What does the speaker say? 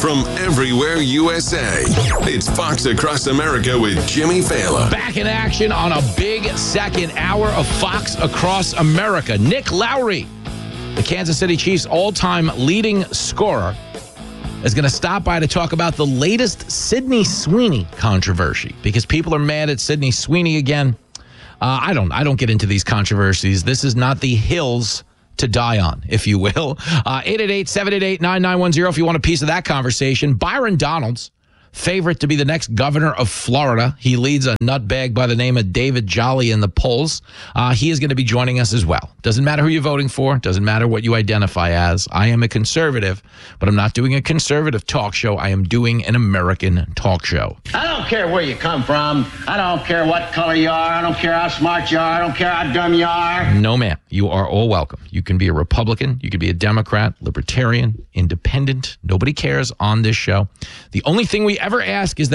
from everywhere USA. It's Fox Across America with Jimmy Fallon. Back in action on a big second hour of Fox Across America. Nick Lowry, the Kansas City Chiefs' all-time leading scorer, is going to stop by to talk about the latest Sydney Sweeney controversy, because people are mad at Sydney Sweeney again. I don't get into these controversies. This is not the hills to die on, if you will. 888-788-9910 if you want a piece of that conversation. Byron Donalds, favorite to be the next governor of Florida. He leads a nutbag by the name of David Jolly in the polls. He is going to be joining us as well. Doesn't matter who you're voting for. Doesn't matter what you identify as. I am a conservative, but I'm not doing a conservative talk show. I am doing an American talk show. I don't care where you come from. I don't care what color you are. I don't care how smart you are. I don't care how dumb you are. No, ma'am. You are all welcome. You can be a Republican. You can be a Democrat, Libertarian, Independent. Nobody cares on this show. The only thing we ever ask is that